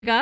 का।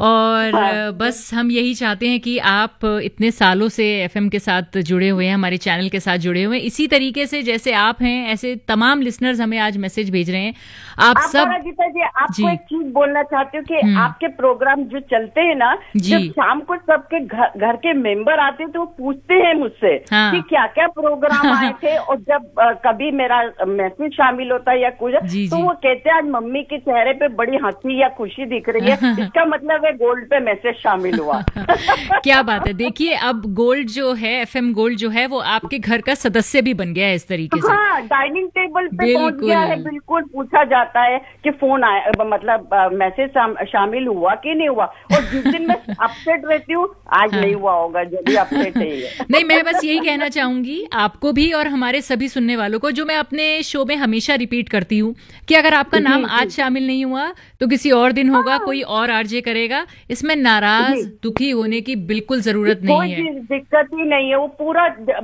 और हाँ। बस हम यही चाहते हैं कि आप इतने सालों से एफएम के साथ जुड़े हुए हैं, हमारे चैनल के साथ जुड़े हुए हैं, इसी तरीके से जैसे आप हैं ऐसे तमाम लिसनर्स हमें आज मैसेज भेज रहे हैं। आप सब। पराजिता जी, आपको जी। एक चीज बोलना चाहती हूँ कि हम्म। आपके प्रोग्राम जो चलते हैं ना, जी। जब शाम को सबके घर के मेंबर आते हैं तो वो पूछते हैं मुझसे हाँ। कि क्या क्या प्रोग्राम आए थे, और जब कभी मेरा मैसेज शामिल होता है या कुछ, जी तो जी। वो कहते हैं आज मम्मी के चेहरे पे बड़ी हंसी या खुशी दिख रही है, इसका मतलब है गोल्ड पे मैसेज शामिल हुआ। क्या बात है। देखिए, अब गोल्ड जो है, एफएम गोल्ड जो है, वो आपके घर का सदस्य भी बन गया है इस तरीके से। हाँ, डाइनिंग टेबल पे पहुंच बिल्कुल। गया है। बिल्कुल पूछा जाता है कि फोन आया, मतलब मैसेज शामिल हुआ कि नहीं हुआ, और जिस दिन मैं अपसेट रहती हूँ, आज हाँ। नहीं हुआ होगा, जब भी अपसेट है ये। नहीं, मैं बस यही कहना चाहूंगी आपको भी और हमारे सभी सुनने वालों को, जो मैं अपने शो में हमेशा रिपीट करती हूँ, कि अगर आपका नाम जी, आज जी। शामिल नहीं हुआ तो किसी और दिन होगा, हाँ। कोई और आरजे करेगा। इसमें नाराज जी। दुखी होने की बिल्कुल जरूरत कोई नहीं है। दिक्कत ही नहीं है, वो पूरा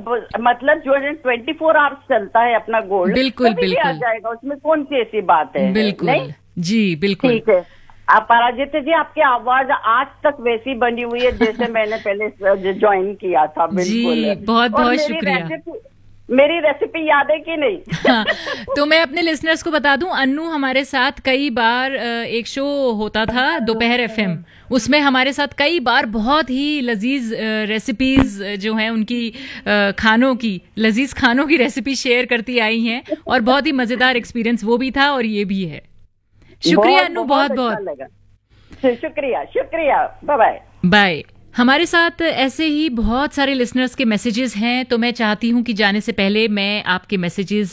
मतलब जो है 24 आवर्स चलता है अपना गोल्ड, बिल्कुल कभी भी आ बिल्कुल जाएगा, उसमें कौन सी ऐसी बात है? बिल्कुल। नहीं, जी बिल्कुल। ठीक है। आप पराजिता जी, आपकी आवाज आज तक वैसी बनी हुई है जैसे मैंने पहले ज्वाइन किया था। बिल्कुल। जी, बहुत और बहुत शुक्रिया। मेरी रेसिपी याद है कि नहीं? हाँ, तो मैं अपने लिसनर्स को बता दूं, अन्नू हमारे साथ कई बार एक शो होता था दोपहर एफएम, उसमें हमारे साथ कई बार बहुत ही लजीज रेसिपीज जो हैं उनकी, खानों की, लजीज खानों की रेसिपी शेयर करती आई हैं, और बहुत ही मजेदार एक्सपीरियंस वो भी था और ये भी है। शुक्रिया अन्नू, बहुत अच्छा बहुत। लगा। शुक्रिया शुक्रिया, बाय बाय। बाय। हमारे साथ ऐसे ही बहुत सारे लिसनर्स के मैसेजेस हैं, तो मैं चाहती हूं कि जाने से पहले मैं आपके मैसेजेस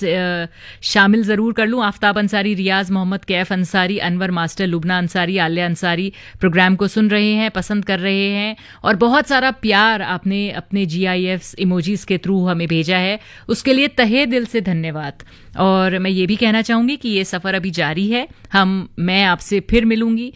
शामिल ज़रूर कर लूं। आफ्ताब अंसारी, रियाज मोहम्मद, कैफ अंसारी, अनवर मास्टर, लुबना अंसारी, आलिया अंसारी प्रोग्राम को सुन रहे हैं, पसंद कर रहे हैं, और बहुत सारा प्यार आपने अपने GIFs इमोजीज के थ्रू हमें भेजा है, उसके लिए तहे दिल से धन्यवाद। और मैं ये भी कहना चाहूँगी कि ये सफ़र अभी जारी है। मैं आपसे फिर मिलूंगी,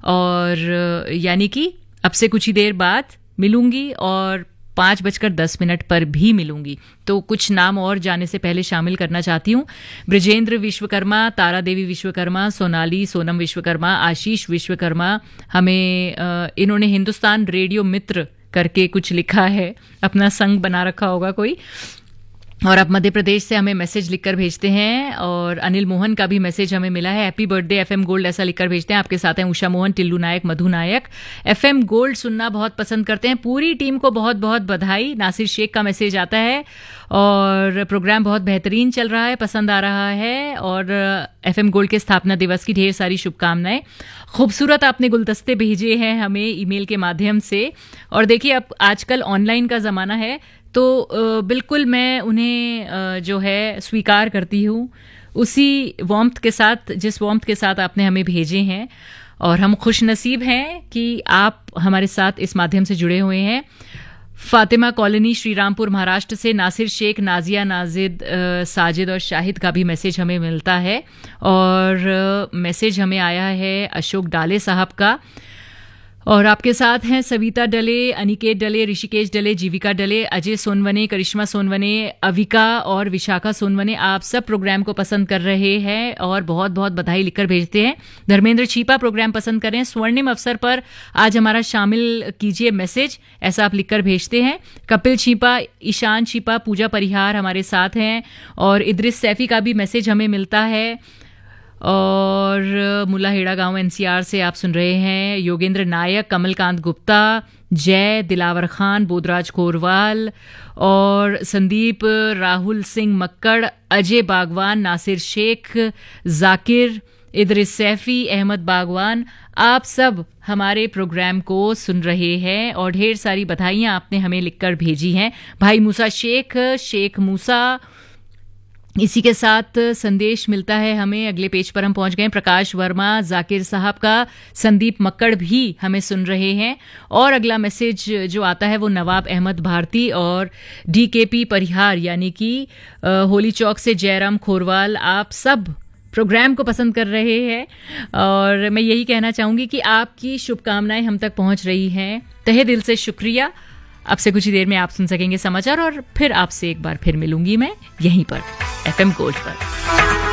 और यानी कि अब से कुछ ही देर बाद मिलूंगी, और 5:10 पर भी मिलूंगी। तो कुछ नाम और जाने से पहले शामिल करना चाहती हूँ। ब्रजेंद्र विश्वकर्मा, तारा देवी विश्वकर्मा, सोनाली, सोनम विश्वकर्मा, आशीष विश्वकर्मा, हमें इन्होंने हिंदुस्तान रेडियो मित्र करके कुछ लिखा है, अपना संघ बना रखा होगा कोई, और अब मध्य प्रदेश से हमें मैसेज लिखकर भेजते हैं। और अनिल मोहन का भी मैसेज हमें मिला है, हैप्पी बर्थडे एफएम गोल्ड, ऐसा लिखकर भेजते हैं। आपके साथ हैं उषा मोहन, टिल्लू नायक, मधु नायक, एफएम गोल्ड सुनना बहुत पसंद करते हैं, पूरी टीम को बहुत बहुत बधाई। नासिर शेख का मैसेज आता है, और प्रोग्राम बहुत बेहतरीन चल रहा है, पसंद आ रहा है, और एफएम गोल्ड के स्थापना दिवस की ढेर सारी शुभकामनाएं। खूबसूरत आपने गुलदस्ते भेजे हैं हमें ईमेल के माध्यम से, और देखिए अब आजकल ऑनलाइन का ज़माना है, तो बिल्कुल मैं उन्हें जो है स्वीकार करती हूँ, उसी वार्मथ के साथ, जिस वार्मथ के साथ आपने हमें भेजे हैं, और हम खुश नसीब हैं कि आप हमारे साथ इस माध्यम से जुड़े हुए हैं। फातिमा कॉलोनी, श्रीरामपुर, महाराष्ट्र से नासिर शेख, नाजिया, नाजिद, साजिद और शाहिद का भी मैसेज हमें मिलता है, और मैसेज हमें आया है अशोक डाले साहब का। और आपके साथ हैं सविता डले, अनिकेत डले, ऋषिकेश डले, जीविका डले, अजय सोनवने, करिश्मा सोनवने, अविका और विशाखा सोनवने। आप सब प्रोग्राम को पसंद कर रहे हैं और बहुत बहुत बधाई लिखकर भेजते हैं। धर्मेंद्र छीपा प्रोग्राम पसंद कर रहे हैं, स्वर्णिम अवसर पर आज हमारा शामिल कीजिए मैसेज, ऐसा आप लिखकर भेजते हैं। कपिल छीपा, ईशान छीपा, पूजा परिहार हमारे साथ हैं, और इद्रिस सैफी का भी मैसेज हमें मिलता है। और मुलाहेड़ा गांव NCR से आप सुन रहे हैं, योगेंद्र नायक, कमलकांत गुप्ता, जय, दिलावर खान, बोधराज कोरवाल और संदीप, राहुल सिंह मक्कड़, अजय बागवान, नासिर शेख, जाकिर, इद्रिस सैफी, अहमद बागवान, आप सब हमारे प्रोग्राम को सुन रहे हैं, और ढेर सारी बधाइयाँ आपने हमें लिखकर भेजी हैं। भाई मूसा शेख, शेख मूसा, इसी के साथ संदेश मिलता है हमें, अगले पेज पर हम पहुंच गए। प्रकाश वर्मा, जाकिर साहब का, संदीप मक्कड़ भी हमें सुन रहे हैं, और अगला मैसेज जो आता है वो नवाब अहमद भारती और DKP परिहार, यानी कि होली चौक से जयराम खोरवाल, आप सब प्रोग्राम को पसंद कर रहे हैं, और मैं यही कहना चाहूंगी कि आपकी शुभकामनाएं हम तक पहुंच रही हैं, तहे दिल से शुक्रिया। अब से कुछ ही देर में आप सुन सकेंगे समाचार, और फिर आपसे एक बार फिर मिलूंगी मैं यहीं पर एफएम गोल्ड पर।